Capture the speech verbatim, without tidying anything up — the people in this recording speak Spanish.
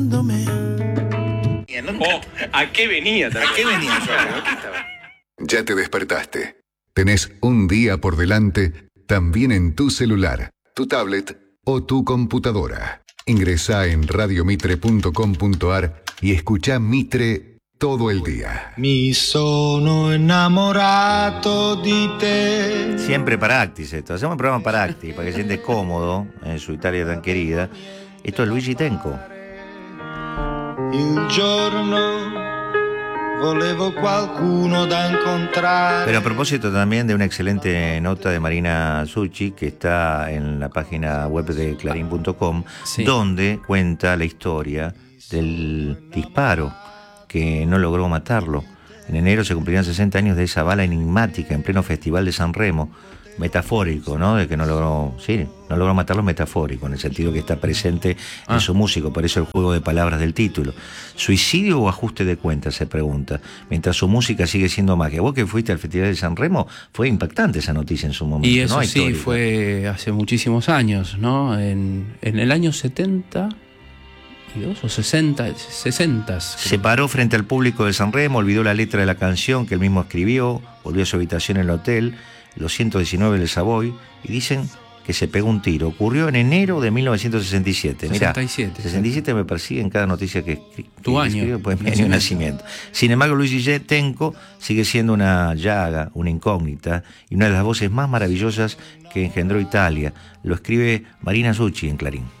Oh, ¿a qué venía? ¿A qué venía yo? Ya te despertaste. Tenés un día por delante, también en tu celular, tu tablet o tu computadora. Ingresá en radio mitre punto com punto ar y escuchá Mitre todo el día. Mi sono innamorato di te. Siempre para Actis esto. Hacemos un programa para Actis, para que se siente cómodo en su Italia tan querida. Esto es Luigi Tenco. Il giorno volevo qualcuno da incontrare. Pero a propósito también de una excelente nota de Marina Zucchi que está en la página web de clarín punto com, sí, donde cuenta la historia del disparo que no logró matarlo. En enero se cumplirían sesenta años de esa bala enigmática en pleno Festival de San Remo. Metafórico, ¿no? De que no logró, sí, no logró matarlo, metafórico, en el sentido que está presente ah. en su músico, por eso el juego de palabras del título. ¿Suicidio o ajuste de cuentas?, se pregunta, mientras su música sigue siendo magia. Vos que fuiste al Festival de San Remo, fue impactante esa noticia en su momento, y eso ¿no? sí, histórica. Fue hace muchísimos años, ¿no? En, en el año setenta y dos o sesenta, sesenta. Se paró frente al público de San Remo, olvidó la letra de la canción que él mismo escribió, volvió a su habitación en el hotel, los ciento diecinueve del Savoy, y dicen que se pegó un tiro. Ocurrió en enero de mil novecientos sesenta y siete. Mirá, sesenta y siete. sesenta y siete me persigue en cada noticia que, que tu que año. Escribo, pues mi año de nacimiento. Sin embargo, Luigi Tenco sigue siendo una llaga, una incógnita, y una de las voces más maravillosas que engendró Italia. Lo escribe Marina Zucchi en Clarín.